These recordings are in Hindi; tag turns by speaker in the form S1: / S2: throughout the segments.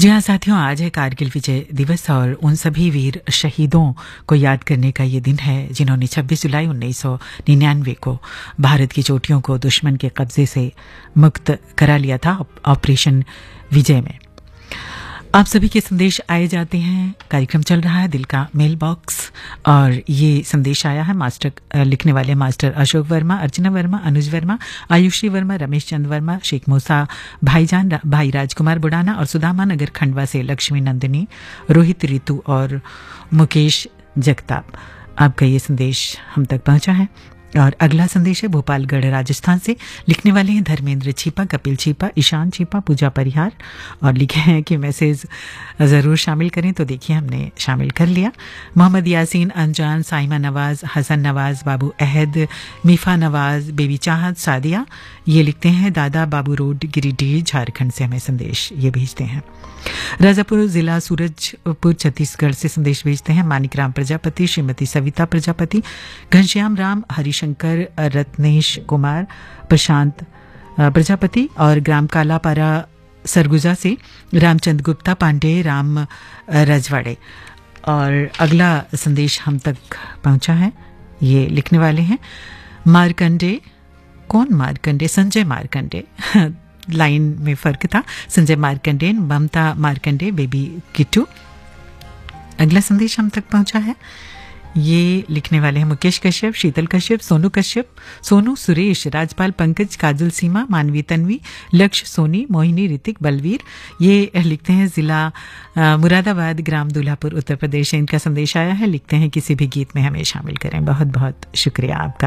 S1: जी हाँ साथियों, आज है कारगिल विजय दिवस और उन सभी वीर शहीदों को याद करने का ये दिन है जिन्होंने 26 जुलाई 1999 को भारत की चोटियों को दुश्मन के कब्जे से मुक्त करा लिया था ऑपरेशन विजय में। आप सभी के संदेश आए जाते हैं। कार्यक्रम चल रहा है दिल का मेल बॉक्स और ये संदेश आया है लिखने वाले मास्टर अशोक वर्मा, अर्चना वर्मा, अनुज वर्मा, आयुषी वर्मा, रमेश चंद वर्मा, शेख मूसा भाईजान, भाई राजकुमार बुडाना और सुदामा नगर खंडवा से लक्ष्मी नंदिनी, रोहित ऋतु और मुकेश जगताप। आपका ये संदेश हम तक पहुंचा है। और अगला संदेश है भोपालगढ़ राजस्थान से। लिखने वाले हैं धर्मेंद्र छीपा, कपिल छीपा, ईशान छीपा, पूजा परिहार और लिखे हैं कि मैसेज ज़रूर शामिल करें, तो देखिए हमने शामिल कर लिया। मोहम्मद यासीन अनजान, साइमा नवाज, हसन नवाज, बाबू अहद, मीफा नवाज, बेबी चाहत, सादिया ये लिखते हैं दादा बाबू रोड, गिरिडीह, झारखंड से हमें संदेश ये भेजते हैं। राजापुर जिला सूरजपुर छत्तीसगढ़ से संदेश भेजते हैं मानिक राम प्रजापति, श्रीमती सविता प्रजापति, घनश्याम राम, हरिशंकर, रत्नेश कुमार, प्रशांत प्रजापति और ग्राम कालापारा सरगुजा से रामचंद गुप्ता पांडे, राम रजवाड़े। और अगला संदेश हम तक पहुंचा है, ये लिखने वाले हैं मारकंडे। कौन मारकंडे? संजय मारकंडे लाइन में फर्क था। संजय मारकंडे, ममता मारकंडे, बेबी किट्टू। अगला संदेश हम तक पहुंचा है, ये लिखने वाले हैं मुकेश कश्यप, शीतल कश्यप, सोनू कश्यप, सोनू सुरेश, राजपाल पंकज, काजल सीमा, मानवी तन्वी, लक्ष्य सोनी, मोहिनी, ऋतिक, बलवीर। ये लिखते हैं जिला मुरादाबाद, ग्राम दूल्हापुर, उत्तर प्रदेश। इनका संदेश आया है, लिखते हैं किसी भी गीत में हमें शामिल करें। बहुत बहुत शुक्रिया आपका।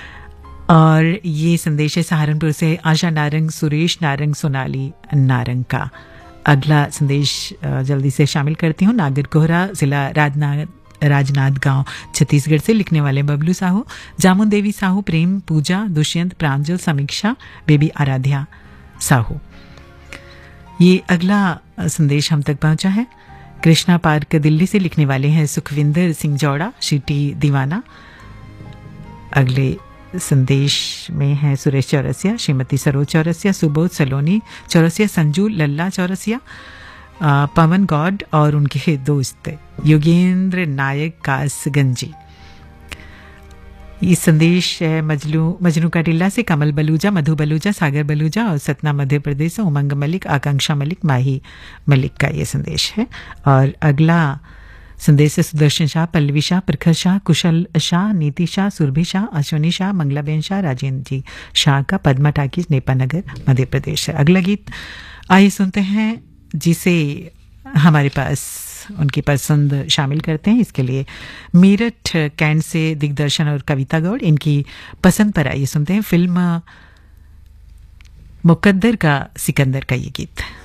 S1: और ये संदेश है सहारनपुर से आशा नारंग, सुरेश नारंग, सोनाली नारंग का। अगला संदेश जल्दी से शामिल करती हूँ। नागर कोहरा, जिला राजनांदगांव, छत्तीसगढ़ से। लिखने वाले बबलू साहू, जामुन देवी साहू, प्रेम, पूजा, दुष्यंत, प्रांजल, समीक्षा, बेबी आराध्या साहू। ये अगला संदेश हम तक पहुंचा है कृष्णा पार्क, दिल्ली से। लिखने वाले हैं सुखविंदर सिंह जौड़ा, शिटी दीवाना। अगले संदेश में है सुरेश चौरसिया, श्रीमती सरोज चौरसिया, सुबोध सलोनी चौरसिया, संजू लल्ला चौरसिया, पवन गौड और उनके दोस्त योगेंद्र नायक कासगंजी। ये संदेश है मजनू का टिल्ला से कमल बलूजा, मधु बलूजा, सागर बलूजा और सतना मध्य प्रदेश से उमंग मलिक, आकांक्षा मलिक, माही मलिक का ये संदेश है। और अगला संदेश से सुदर्शन शाह, पल्लवी शाह, प्रखर शाह, कुशल शाह, नीति शाह, सुरभि शाह, अश्वनी शाह, मंगलाबेन शाह, राजेंद्र जी शाह का, पद्मा टाकीज, नेपानगर, मध्य प्रदेश से। अगला गीत आइए सुनते हैं जिसे हमारे पास उनकी पसंद शामिल करते हैं। इसके लिए मेरठ कैंट से दिग्दर्शन और कविता गौड़, इनकी पसंद पर आइए सुनते हैं फिल्म मुकद्दर का सिकंदर का ये गीत।